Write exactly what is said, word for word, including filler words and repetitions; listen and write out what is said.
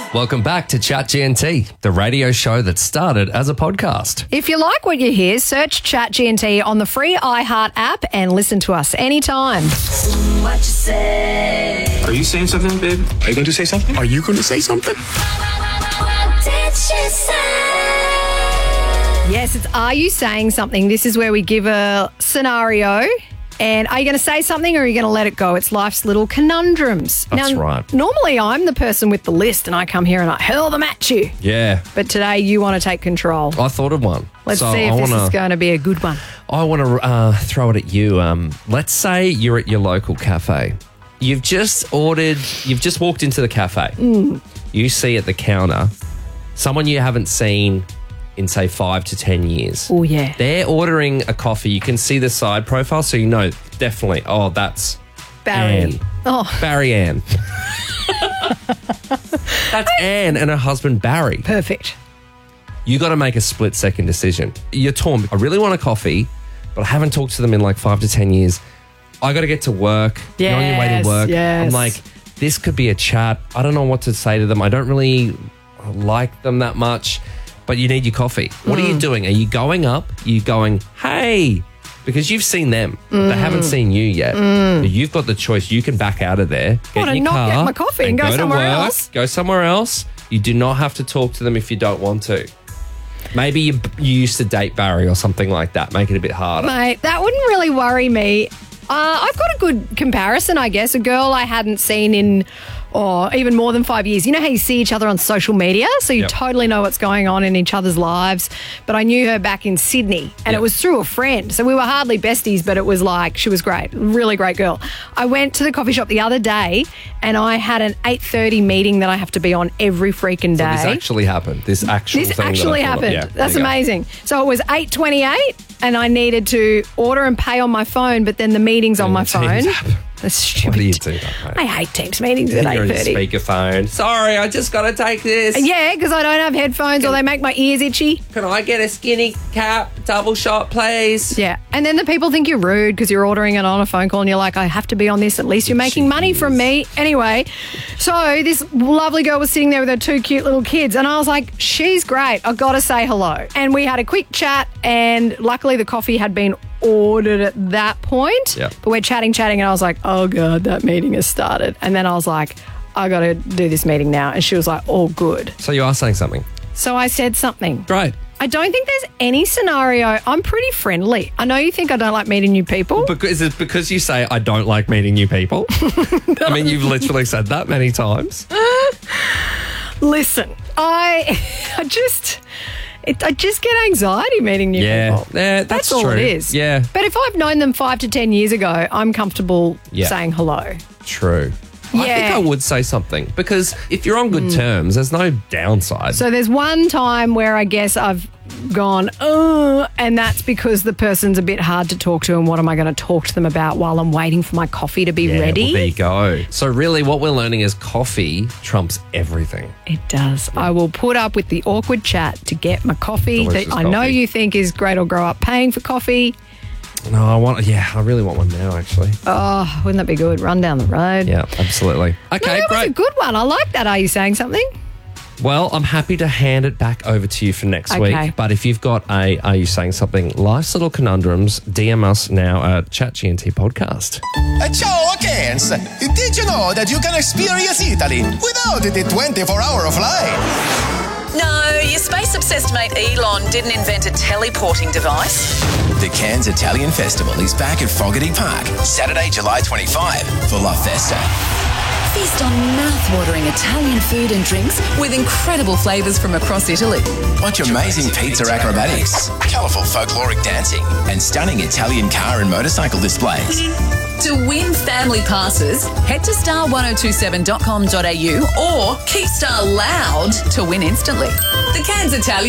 Welcome back to Chat G N T, the radio show that started as a podcast. If you like what you hear, search Chat G N T on the free iHeart app and listen to us anytime. What you say? Are you saying something, babe? Are you going to say something? Are you going to say something? What did she say? Yes, it's Are You Saying Something? This is where we give a scenario. And are you going to say something or are you going to let it go? It's life's little conundrums. That's now, right. Normally I'm the person with the list and I come here and I hurl them at you. Yeah. But today you want to take control. I thought of one. Let's So see if I this wanna, is going to be a good one. I want to uh, throw it at you. Um, let's say you're at your local cafe. You've just ordered, you've just walked into the cafe. Mm. You see at the counter someone you haven't seen in, say, five to ten years. Oh, yeah. They're ordering a coffee. You can see the side profile, so you know definitely, oh, that's Barry. Anne. Oh, Barry Ann. That's Anne and her husband, Barry. perfect. You got to make a split second decision. You're torn. I really want a coffee, but I haven't talked to them in like five to ten years. I got to get to work. You're on your way Yes, to work. yes. I'm like, this could be a chat. I don't know what to say to them. I don't really like them that much, but you need your coffee. What Mm. are you doing? Are you going up? Are you going, hey? Because you've seen them. Mm. They haven't seen you yet. But you've got the choice. You can back out of there, get wanna in your not get car, my coffee and go to somewhere work, else. Go somewhere else. You do not have to talk to them if you don't want to. Maybe you, you used to date Barry or something like that. Make it a bit harder. Mate, that wouldn't really worry me. Uh, I've got a good comparison, I guess. A girl I hadn't seen in, or even more than five years. You know how you see each other on social media? So you Yep. totally know what's going on in each other's lives. But I knew her back in Sydney and Yep. it was through a friend. So we were hardly besties, but it was like, she was great. Really great girl. I went to the coffee shop the other day and I had an eight thirty meeting that I have to be on every freaking day. This actually happened. This actual This thing that I actually thought of. happened. Yeah, there That's you go. amazing. So it was eight twenty-eight and I needed to order and pay on my phone, but then the meeting's on my Teams phone. app. That's stupid. Why do you do that, mate? I hate Teams meetings at You're on eight your thirty. speakerphone. Sorry, I just got to take this. Yeah, because I don't have headphones or they make my ears itchy. Can I get a skinny cap, double shot, please? Yeah. And then the people think you're rude because you're ordering it on a phone call and you're like, I have to be on this. At least you're making money from me. Anyway, so this lovely girl was sitting there with her two cute little kids and I was like, she's great. I've got to say hello. And we had a quick chat and luckily the coffee had been ordered at that point. Yep. But we're chatting, chatting and I was like, oh God, that meeting has started. And then I was like, I got to do this meeting now. And she was like, all good. So you are saying something. So I said something. Great. I don't think there's any scenario. I'm pretty friendly. I know you think I don't like meeting new people. Because, is it because you say I don't like meeting new people? I mean, you've literally said that many times. Listen, I, I just, it, I just get anxiety meeting new Yeah. people. Yeah, that's all true. it is. Yeah. But if I've known them five to ten years ago, I'm comfortable Yeah. saying hello. True. I think Yeah. I would say something because if you're on good terms, there's no downside. So there's one time where I guess I've gone, oh, and that's because the person's a bit hard to talk to and what am I going to talk to them about while I'm waiting for my coffee to be yeah, ready? well, there you go. So really what we're learning is coffee trumps everything. It does. I will put up with the awkward chat to get my coffee Delicious that I know coffee. you think is great or grow up paying for coffee. No, I want, yeah, I really want one now, actually. Oh, wouldn't that be good? Run down the road. Yeah, absolutely. No, Okay, that was a great. good one. I like that. Are you saying something? Well, I'm happy to hand it back over to you for next Okay. week. But if you've got a Are You Saying Something? Life's Little Conundrums, D M us now at Chat G N T Podcast. Uh, ciao, Kens! Did you know that you can experience Italy without the twenty-four hour flight? No, your space-obsessed mate Elon didn't invent a teleporting device. The Cairns Italian Festival is back at Fogarty Park, Saturday, July twenty-fifth for La Festa. Feast on mouth-watering Italian food and drinks with incredible flavours from across Italy. Watch amazing pizza acrobatics, colourful folkloric dancing, and stunning Italian car and motorcycle displays. To win family passes, head to star ten twenty-seven dot com dot a u or keep Star loud to win instantly. The Cairns Italian